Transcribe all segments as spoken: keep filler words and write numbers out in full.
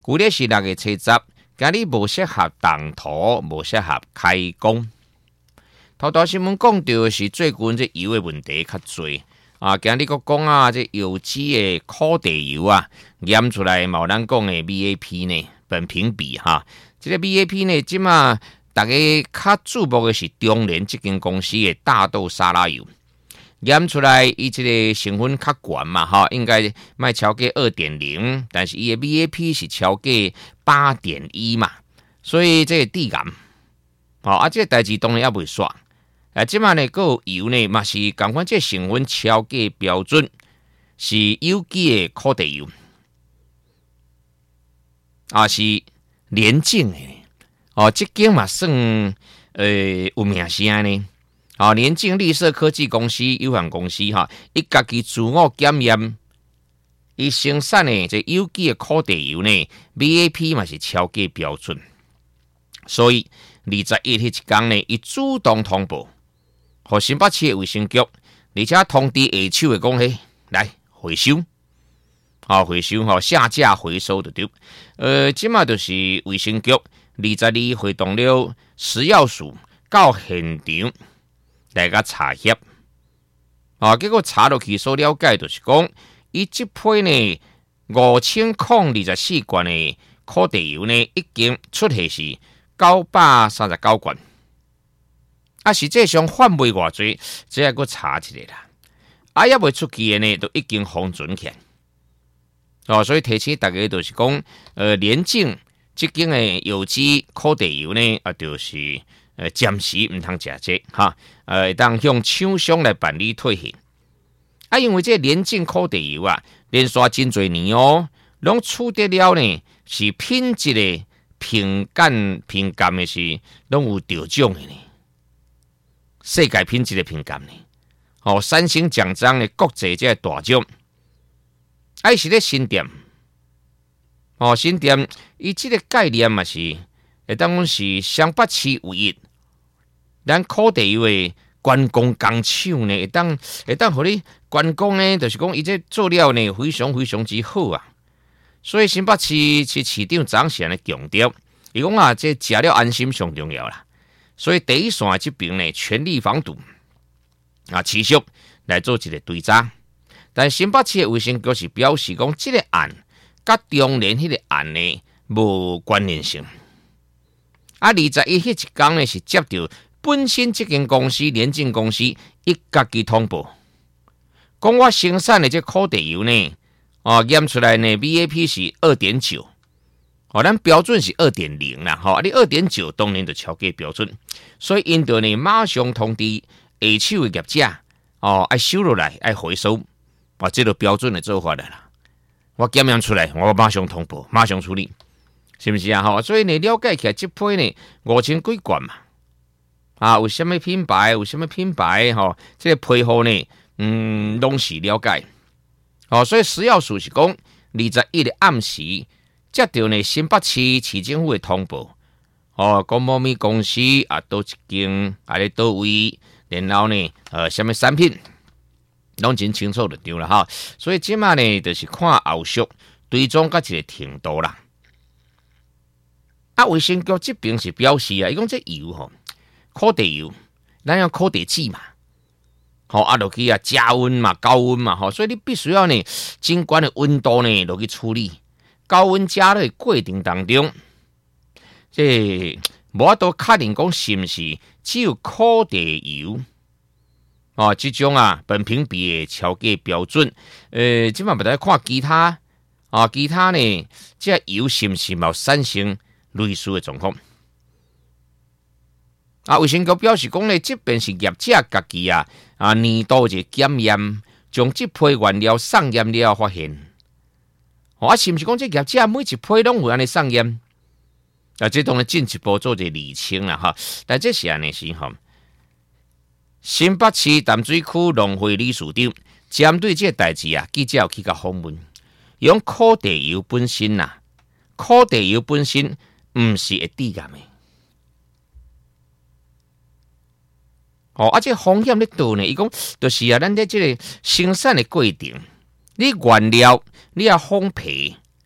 旧历是六月初十，今日无适合动土，无适合开工。头条新闻讲到是最近这油的问题较侪啊，今日佫讲啊，这有机的烤地油啊，验出来冇咱讲的 V A P 呢，苯评比哈，这个 V A P 呢，即马大家较注目的是中联这间公司的大豆沙拉油。验出来，伊这个成分较悬嘛，哈，应该卖超过 二点零， 但是伊的 V A P 是超过 八点一 嘛，所以这个低癌，好啊，这个代志当然也未煞。啊，即马呢，个油呢嘛是共款，这成分超过标准，是有机的烤地油，啊是廉净的，哦，这间嘛算呃有名声呢。啊，联净绿色科技公司有限公司哈，伊家己自我检验，伊生产的这有机的烤地油呢 ，V A P 嘛是超过标准，所以二十一迄一天呢，伊主动通报，和新北市的卫生局，而且通知下手的讲嘿，来回收，啊回收哈下架回收就对，呃，即马就是卫生局二十二会动了食药署到现场。来个查协，啊，结果查落去所了解就是讲，伊这批呢五千控二十四罐的烤地油呢，已经出现是九百三十九罐，啊，实际上范围偌济，这要个查一下啦。啊，也未出去的呢，都已经封存起来。哦，所以提醒大家就是讲，呃，联净这间的有机烤地油呢，啊，就是。呃，暂时唔通食这哈，呃，当向厂商来办理退货。啊，因为这联净烤地油啊，连续真侪年哦，拢取得了呢是品质的评鉴评鉴的是拢有得奖的呢，世界品质的评鉴呢，哦，三星奖章的国际这大奖，啊，是咧新店，哦，新店伊这个概念嘛是。会当讲是湘北市唯一，咱烤地油的观光工厂呢，会当会当互你观光呢，就是讲伊这做料呢非常非常之好啊。所以新北市市市长昨时安尼强调，伊讲啊，这食了安心上重要啦。所以第一线这边呢，全力防堵啊，持续来做一个追查。但新北市的卫生局是表示讲，这个案甲中联迄个案呢无关联性。啊，二十一迄一天呢是接到本身这间公司联净公司伊家己通报，讲我生产的这烤地油呢，哦验出来呢 V A P 是 二点九， 哦，咱标准是 二点零 啦，吼、哦，啊你 二点九 当然就超过标准，所以因着呢马上通知下手的业者，哦，爱收落来，爱回收，啊，这个标准的做法来啦。我检验出来，我马上通报，马上处理。是不是啊？吼，所以你了解起来，这批呢五千几罐嘛，啊，有什么品牌，有什么品牌，吼，这个配合呢，嗯，拢是了解。哦，所以食药署是讲，二十一的暗时接到呢新北市市政府的通报，哦，讲某咪公司啊，倒一间啊咧倒位，然后呢，呃，什么产品，拢真清楚就对了哈。所以即马呢，就是看后续追踪到一个程度啦。啊，卫生局这边是表示啊，伊讲这油吼，烤地油，咱要烤地剂嘛，吼啊，落去啊加温嘛、高温嘛，吼，所以你必须要呢，尽管的温度呢落去处理，高温加热的过程当中，这无法度确定讲是毋是只有烤地油，哦，这种啊苯评比的超过标准，呃，即嘛不得看其他啊，其他呢，这油是毋是冇产生？类似的状况，啊，卫生局表示讲呢，这边是业者家己啊啊年度一检验，将这批原料送验了发现，啊，是毋是讲这业者每一批拢有安尼送验？啊，这当然进一步做一个厘清啦哈。但这是安尼是吼，新北市淡水区农会理事长针对这个代志啊，记者有去甲访问，用烤地油本身呐、啊，烤地油本身。唔是会致癌的，哦，而且风险咧倒呢？伊讲就是啊，咱在这个生产的过程，你原料你要烘焙，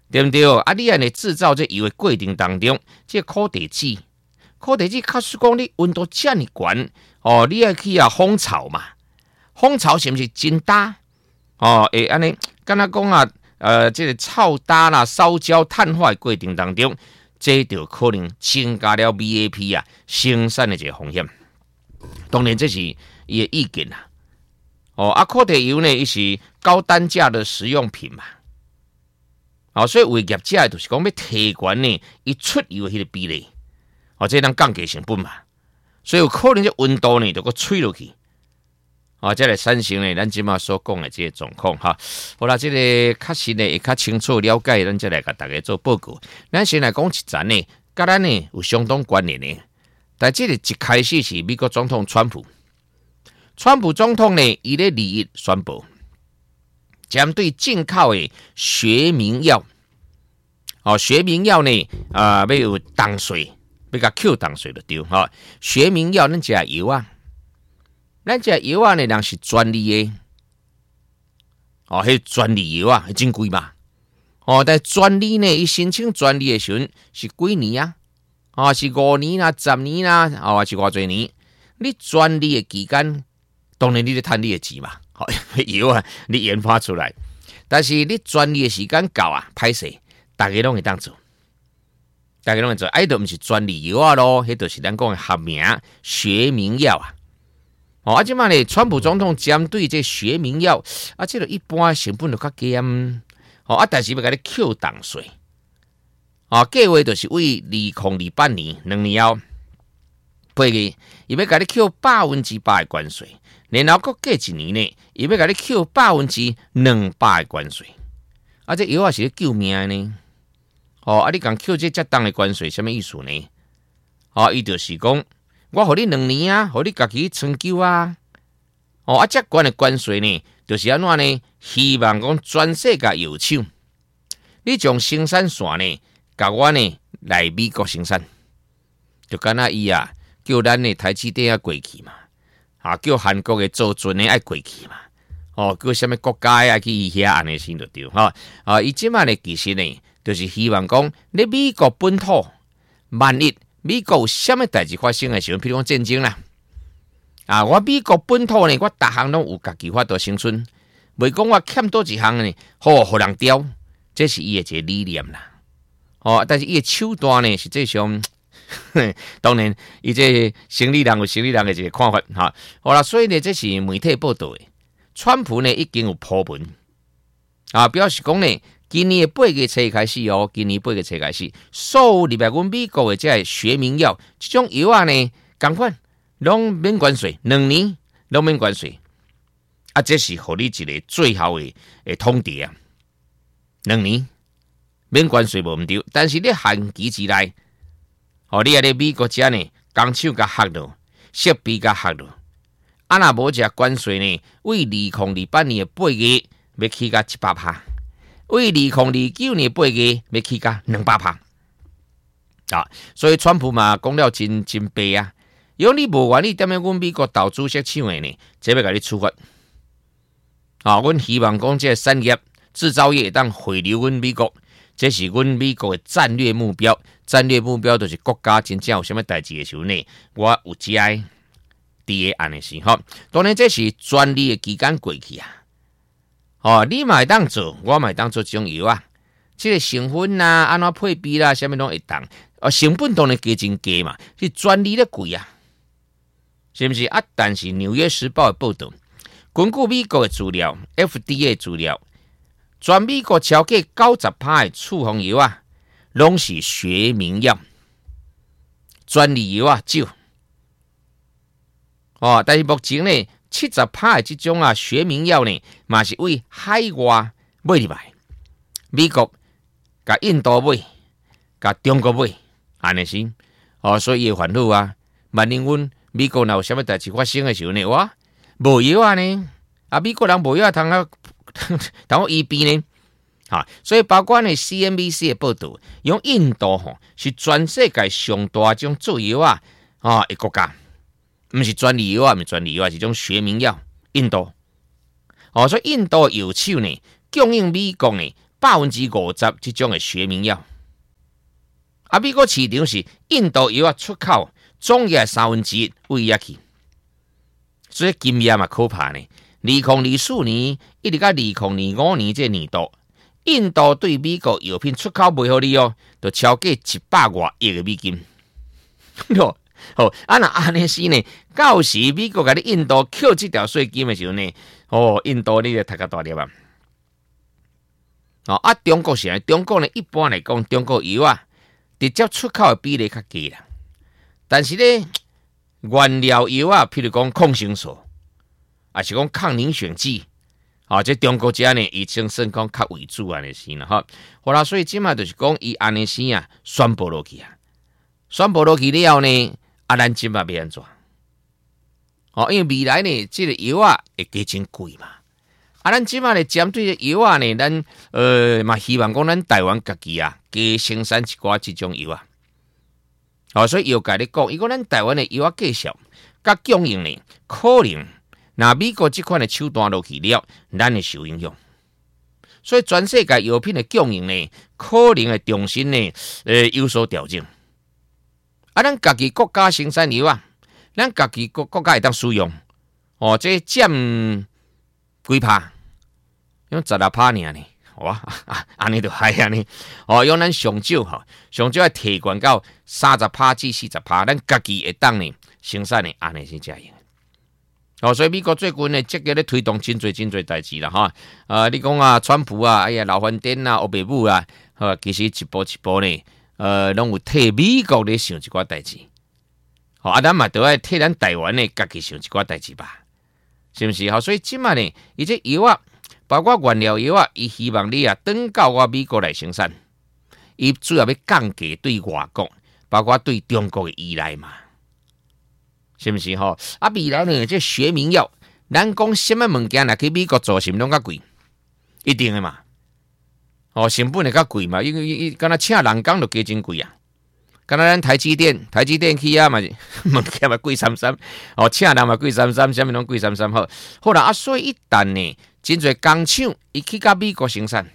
对不对？啊，你安尼制造这油的过程当中，这苦地子，苦地子，假使讲你温度这么悬，哦，你要去啊蜂巢嘛，蜂巢是不是真大？哦，会安尼，敢若讲啊，呃，这个臭焦啦、烧焦、碳化的过程当中，这就可能增加了 V A P 啊生产的一个风险。当然，这是伊的意见啦。哦，啊，苦地油呢，伊是高单价的食用品嘛。哦，所以为业者就是讲要提悬呢，伊出油的迄个比例，哦，这当降低成本嘛。所以有可能这温度呢，就个吹落去。哦，这来产生呢，咱即马所讲的这个状况哈。好啦，这个确实呢，会较清楚了解，咱再来甲大家做报告。咱先来讲一层呢，甲咱呢有相当关联的。但这个一开始是美国总统川普，川普总统呢，伊咧利益宣布，针对进口的学名药，哦，学名药呢，啊、呃，要有重税，要甲扣重税就对哈。学名药，咱食药啊。咱这药啊呢，人是专利的，哦，迄专利药啊，真贵嘛。哦，但专利呢，伊申请专利的时阵是几年啊？哦，是五年啦、十年啦，哦，还是偌侪年？你专利的期间，当然你咧趁你的钱嘛。好、哦，药啊，你研发出来，但是你专利的时间到啊，歹势，大家拢会当做，大家拢会做，哎，都毋是专利药啊咯，迄就是咱讲的学名学名药啊。哦，啊，即摆呢，川普总统针对这学名药，啊，这个一般成本就较低，哦，啊，但是要甲你扣重税，哦，计划就是为二零二八年两年后，八月，伊要甲你扣百分之百的关税，然后搁过一年呢，伊要甲你扣百分之两百的关税，啊，这药啊是咧救命的呢，哦，啊，你讲扣这遮重的关税，什么意思呢？哦，伊就是讲。我互你两年啊，互你家己成就啊。哦，啊，遮悬的关税呢，就是安怎呢？希望讲全世界药厂，你将生产线呢，甲我呢来美国生产，就敢若伊啊，叫咱的台积电啊过去嘛，啊，叫韩国的做准的爱过去嘛，哦，叫什么国家啊去伊遐安尼先就对哈。啊，伊即摆呢其实呢，就是希望讲你美国本土万一。美国有什么代志发生的时候，譬如讲战争啦，啊，我美国本土呢，我逐项拢有家己法度生存，袂讲我欠多一项呢，好互人刁，这是伊的一个理念啦。哦，但是伊的手段呢，实际上，当然，伊这生理人有生理人的一个看法哈。好啦，所以呢，这是媒体报道的，川普呢已经有铺文啊，表示讲呢。今年的八月初开始哦，今年八月初开始，所有入来阮美国的这学名药，这种药啊呢，同款拢免关税，两年拢免关税。啊，这是互你一个最后的诶通牒啊，两年免关税无毋对，但是你限期之内，哦，你啊咧美国遮呢，工厂甲合落，设备甲合落，啊若无遮关税呢，为二零二八年的八月要起到一百趴。为二零二九年八月要起到两百趴啊，所以川普嘛讲了真真白啊！如果你无愿意踮咧阮美国投资设厂的呢，这要甲你处罚啊！阮希望讲这产业制造业当回流阮美国，这是阮美国的战略目标。战略目标就是国家真正有啥物代志的时候呢，我有遮伫个安尼是吼。当然这是专利的期间过去啊。哦，你嘛会当做，我嘛会当做这种药啊，这个成分啦、安怎配比啦，啥物拢会当。哦，成本当然加真低嘛，是专利咧贵啊，是不是啊？但是《纽约时报》的报道，根据美国的资料 ，F D A 资料，全美国超过九十趴的处方药啊，拢是学名药，专利药啊少。哦，但是目前呢。七十趴的这种啊学名药呢，嘛是为海外买入来，美国、甲印度买、甲中国买，安尼是哦，所以伊烦恼啊。万一阮美国若有啥物代志发生的时候呢，哇，无药啊呢，啊美国人无药通啊，通我医病呢，哈、啊，所以包括呢 C N B C 的报道，用印度吼是全世界上大种做药啊啊的国家。不是专利药啊，不是专利药啊，是种学名药。印度，哦，所以印度药厂呢，供应美国呢百分之五十这种的学名药。啊，美国市场是印度药啊出口总额三分之一位遐去，所以经验嘛可怕呢。二零二四年一直到二零二五年这年度，印度对美国药品出口袂好哩哦，就超过一百外亿的美金。咯，哦，啊那安尼是呢，到时美国甲你印度扣这条税金的时候呢，哦，印度你就读个大粒啊。哦，啊，中国是安，中国呢一般来讲，中国药啊，直接出口的比例较低啦。但是呢，原料药啊，譬如讲抗生素，啊是讲抗凝血剂，啊，这中国遮呢以生生讲较为主安尼先啦，哈。好啦，所以即马就是讲伊安尼先啊，宣布落去啊，宣布落去了后呢，啊，咱即马要安怎？哦，因为未来呢，这个药啊会加真贵嘛。啊，咱即马呢针对这药啊呢，咱呃嘛希望讲咱台湾家己啊，加生产一寡即种药啊。哦，所以药界咧讲，如果咱台湾的药啊介绍甲供应呢，可能那美国这款的手段落去了，咱会受影响。所以全世界药品的供应呢，可能会重新呢，呃有所调整。啊，咱家己国家生产药啊，咱家己国国家会当使用。哦，这占几趴？用十六趴尔呢？哇，安尼就嗨安尼。哦，用咱上少吼，上少要提悬到三十趴至四十趴，咱家己会当呢生产呢，安尼是这样。哦，所以美国最近呢，积极咧推动真侪真侪代志啦，哈。呃，你讲啊，川普啊，哎呀，老翻颠啊，奥巴马啊，呃，其实一步一步呢，呃，拢有替美国咧想一寡代志。好、哦，啊，咱嘛都要替咱台湾呢，家己想一寡代志吧，是不是？好，所以今嘛呢，伊这药啊，包括原料药啊，伊希望你啊，转到我美国来生产，伊主要要降低对外国，包括对中国的依赖嘛。是不是吼？啊，未来呢，这学名药，咱讲什么物件来去美国做，是毋拢较贵？一定的嘛。哦，成本会较贵嘛，因为伊敢若请人工就加真贵啊。敢若咱台积电，台积电去啊嘛，物件嘛贵三三。哦，请人嘛贵三三，啥物拢贵三三好。好啦，啊，所以一旦呢，真侪工厂伊去到美国生产，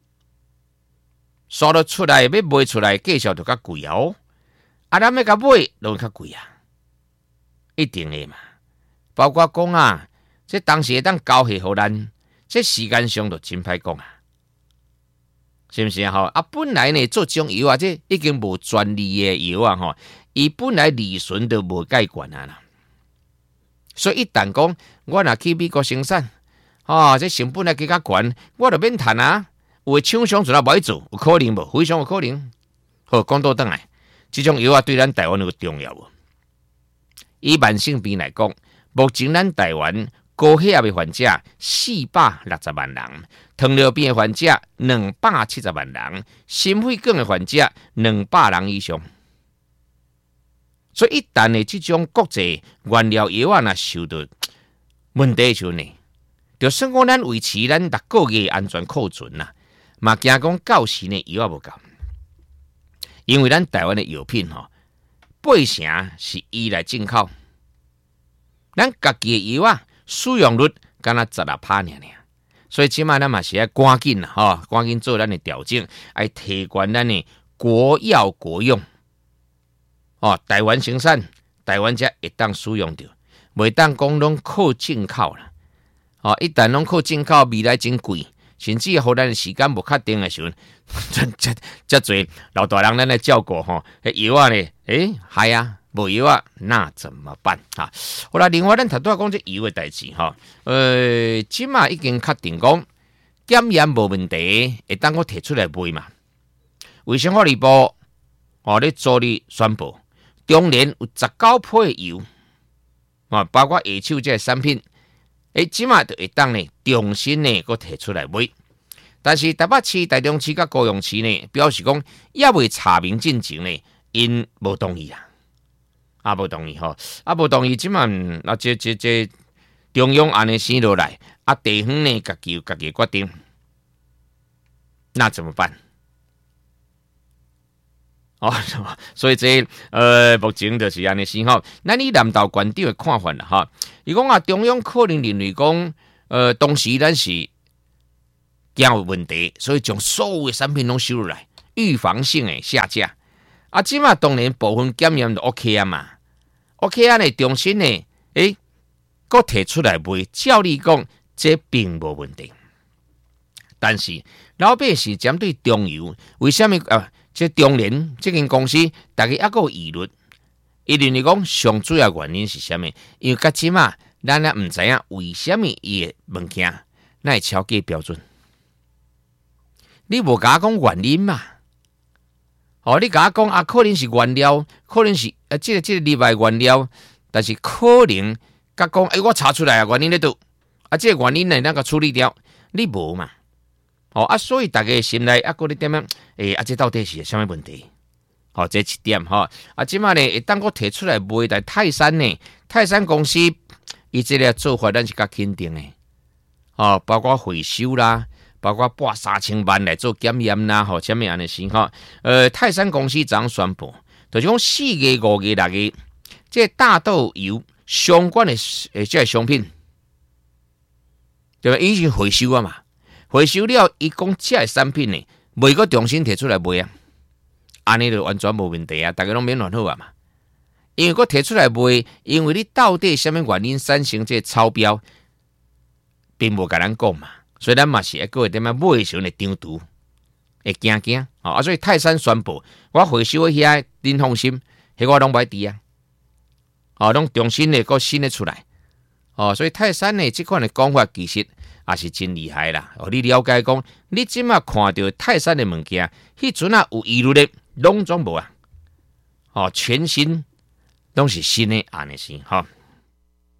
刷了出来要卖出来，价钱就较贵啊哦。啊，咱要甲买，就较贵啊。一定的嘛，包括讲啊，这当时会当交下互咱，这时间上就真歹讲啊，是不是啊？吼啊，本来呢做这种药啊，这已经无专利的药啊，吼，伊本来利润都无介悬啊啦。所以一旦讲我若去美国生产，哦，这成本来更较悬，我就免赚啊。有的厂商就来买做，有可能无？非常有可能。好，讲倒转来，这种药啊对咱台湾有重要无？以慢性病来讲，目前咱台湾高血压的患者四百六十万人，糖尿病的患者两百七十万人，心血管的患者两百人以上。所以一旦呢，这种国际原料药啊，若受到问题的时候呢，就算讲咱维持咱六个月安全库存啦，嘛惊讲到时呢药啊无够，因为咱台湾的药品吼。八成是依赖进口，咱家己的药啊，使用率敢若十六趴尔尔，所以即卖咱嘛是要赶紧啦，吼，赶紧做咱的调整，来提悬咱的国药国用。哦，台湾生产，台湾才会当使用着，袂当讲拢靠进口啦。哦，一旦拢靠进口，未来真贵。甚至乎咱时间无确定的时候，这这这侪老大人咱来照顾吼，药啊呢？诶，系啊，无药啊，那怎么办啊？好啦，另外咱头拄讲这药的代志吼，呃，即马已经确定讲检验无问题，会当我摕出来卖嘛。卫生福利部哦，咧昨日宣布，中年有十九批的油啊，包括下手这个产品。诶，即马就会当呢，重新呢，搁摕出来卖。但是台北市、台中市甲高雄市呢，表示讲，也未查明进前呢，因无同意啊，啊无同意吼，啊无同意，即马啊，这这这中央安尼生落来，啊地方呢，家己有家己决定，那怎么办？哦，所以这呃，目前就是安尼先吼。咱以南投县长的看法啦，哈，伊讲啊，中央可能认为讲，呃，当时咱是惊有问题，所以将所有的产品拢收入来，预防性的下架。啊，即马当然部分检验就 OK 啊嘛 ，OK 啊呢，重新呢，诶，搁摕出来卖，照理讲这并无问题。但是老百姓针对中油，为什么啊？这中联这间公司，大家还有议论，议论嚟讲上主要原因是什么？因为到即马咱也唔知影为什么伊嘅物件那会超过标准。你无甲我讲原因嘛？哦，你甲我讲啊，可能是原料，可能是啊，即、這個即、這个例外原料，但是可能甲讲，诶、欸，我查出来啊，原因喺度，啊，即、這個原因呢，那個處理掉，你無嘛？哦啊，所以大家心內啊，嗰啲點樣？诶、欸，啊，這到底是什麼問題？哦，這一點哈，啊，即馬呢，會當我提出來賣，但泰山呢，泰山公司伊這個做法，咱是較肯定嘅，哦，包括回收啦。包括撥三千萬來做檢驗啦，吼，什麼樣的事吼？呃，泰山公司昨宣布，就是講四月、五月、六月，這大豆油相關的誒，這商品，對吧？已經回收啊嘛，回收了，伊講這個產品呢，未個重新提出來賣啊，安尼就完全無問題啊，大家攏免亂好啊嘛。因為個提出來賣，因為你到底什麼原因產生這超標，並無甲咱講嘛。所以咱嘛是一個點樣買時陣會張圖，會驚驚哦。啊，所以泰山宣布，我回收起來，您放心，迄我攏袂滴啊。哦，攏重新的個新的出來。哦，所以泰山呢，這款的講法其實也是真厲害啦。哦，你了解講，你即馬看到泰山的物件，迄陣啊有疑慮的，攏總無啊。哦，全新攏是新的安尼先，吼。